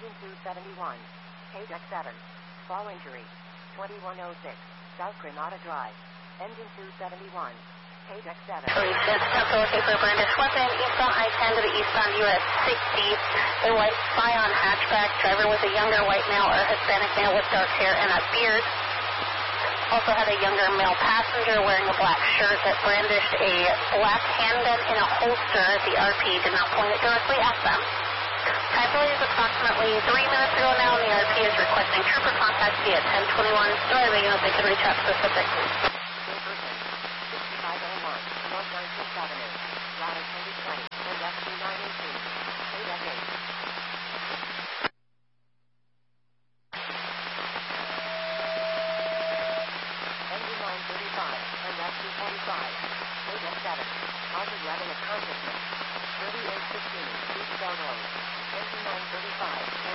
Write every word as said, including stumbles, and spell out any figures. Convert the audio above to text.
Engine two seventy-one. K deck seven. Fall injury. twenty-one oh six. South Granada Drive. Engine two seventy-one. K deck seven. Regent Central, looking for Brandish weapon, eastbound I ten to the eastbound U S sixty. A white Scion hatchback. Driver was a younger white male or Hispanic male with dark hair and a beard. Also had a younger male passenger wearing a black shirt that brandished a black handgun in a holster. The R P did not point it directly at them. Time delay is approximately three minutes ago now, and the R P is requesting trooper contact via ten twenty-one. Driving unit they can reach out specifics. sixty-five oh one, North nineteenth Avenue, Ladder twenty twenty, and F two nine eighteen, K deck eight. Engine nine thirty-five, and F two forty-five, K deck seven, halted Revenant consciousness, thirty-eight fifteen, East Bell Road, engine nine thirty-five.